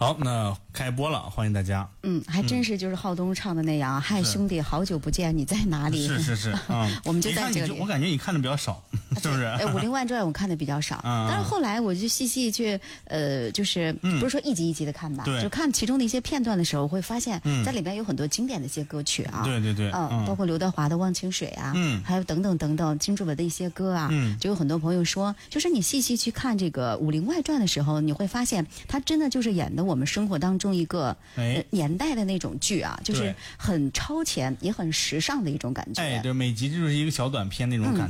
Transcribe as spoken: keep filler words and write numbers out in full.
好，那开播了，欢迎大家。 嗯，还真是就是浩东唱的那样，嗨兄弟，好久不见，你在哪里？ 是是是，嗯， 我们就在这里。 我感觉你看的比较少，是不是？ 哎，《武林外传》我看的比较少， 嗯、 但是后来我就细细去，呃，就是不是说一集一集的看吧， 嗯、 就看其中的一些片段的时候，会发现，在里面有很多经典的一些歌曲啊， 对对对， 嗯，嗯包括刘德华的《忘情水》啊，嗯，还有等等等等，金志文的一些歌啊，嗯，就有很多朋友说，就是你细细去看这个《武林外传》的时候，你会发现，他真的就是演的我们生活当中一个、 哎呃、年代的那种剧啊，就是很超前也很时尚的一种感觉。 哎，对，每集就是一个小短片那种感觉。嗯